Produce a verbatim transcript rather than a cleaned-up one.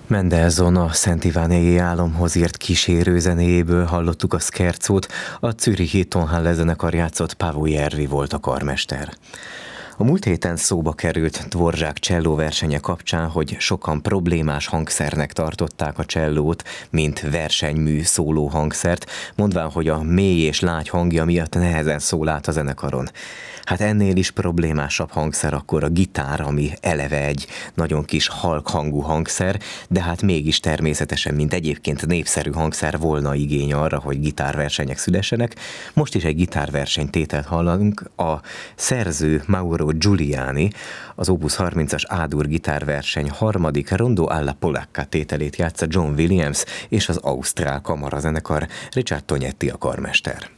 Mendelssohn a Szent Ivániai álomhoz írt kísérőzenéjéből hallottuk a Scherzót, a zürichi Tonhalle zenekar játszott, Paavo Järvi volt a karmester. A múlt héten szóba került Dvorak cselló versenye kapcsán, hogy sokan problémás hangszernek tartották a csellót, mint versenymű szóló hangszert, mondván, hogy a mély és lágy hangja miatt nehezen szól át a zenekaron. Hát ennél is problémásabb hangszer akkor a gitár, ami eleve egy nagyon kis halk hangú hangszer, de hát mégis természetesen, mint egyébként népszerű hangszer, volna igény arra, hogy gitárversenyek szülessenek. Most is egy gitárverseny tételt hallunk. A szerző Mauro Giuliani az Opus harmincas A-dur gitárverseny harmadik Rondo alla Polacca tételét játsza John Williams és az Ausztrál Kamarazenekar, Richard Tognetti a karmester.